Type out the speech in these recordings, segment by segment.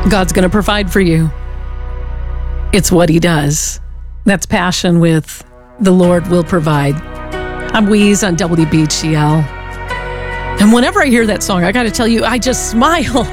God's going to provide for you. It's what He does. That's Passion with The Lord Will Provide. I'm Weeze on WBGL. And whenever I hear that song, I got to tell you, I just smile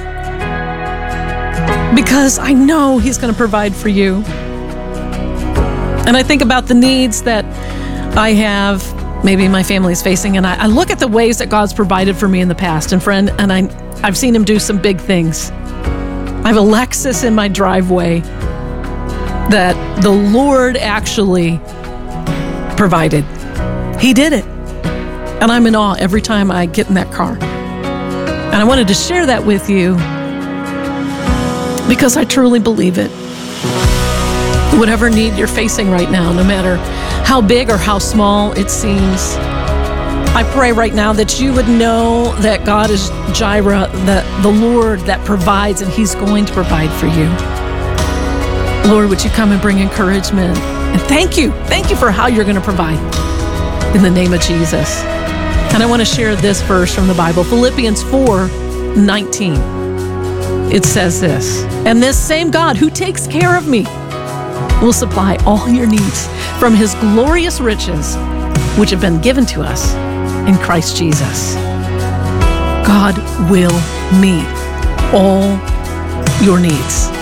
because I know He's going to provide for you. And I think about the needs that I have, maybe my family's facing, and I look at the ways that God's provided for me in the past. And friend, and I've seen Him do some big things. I have a Lexus in my driveway that the Lord actually provided. He did it. And I'm in awe every time I get in that car. And I wanted to share that with you because I truly believe it. Whatever need you're facing right now, no matter how big or how small it seems, I pray right now that you would know that God is Jireh, the Lord that provides, and He's going to provide for you. Lord, would you come and bring encouragement? And thank you for how you're going to provide in the name of Jesus. And I want to share this verse from the Bible, Philippians 4:19. It says this, "And this same God who takes care of me will supply all your needs from His glorious riches, which have been given to us in Christ Jesus." God will meet all your needs.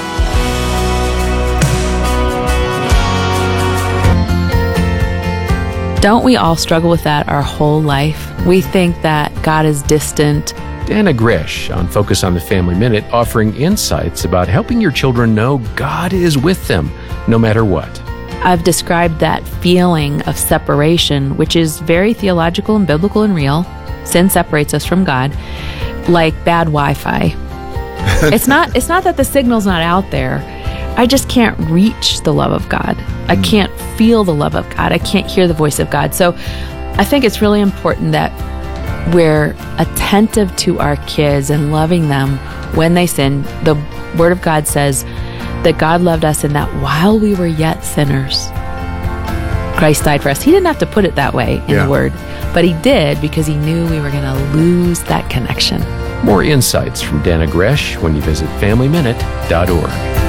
Don't we all struggle with that our whole life? We think that God is distant. Dana Gresh on Focus on the Family Minute, offering insights about helping your children know God is with them no matter what. I've described that feeling of separation, which is very theological and biblical and real. Sin separates us from God, like bad Wi-Fi. It's not that the signal's not out there. I just can't reach the love of God. I can't feel the love of God. I can't hear the voice of God. So I think it's really important that we're attentive to our kids and loving them when they sin. The Word of God says that God loved us and that while we were yet sinners, Christ died for us. He didn't have to put it that way in the Word, but He did because He knew we were going to lose that connection. More insights from Dana Gresh when you visit FamilyMinute.org.